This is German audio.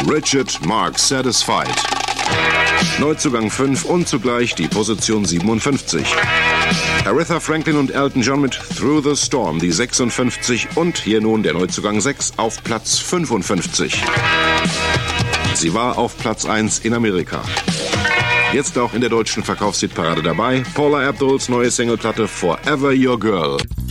Richard Marx Satisfied. Neuzugang 5 und zugleich die Position 57. Aretha Franklin und Elton John mit Through the Storm, die 56 und hier nun der Neuzugang 6 auf Platz 55. Sie war auf Platz 1 in Amerika. Jetzt auch in der deutschen Verkaufshitparade dabei, Paula Abduls neue Singleplatte Forever Your Girl.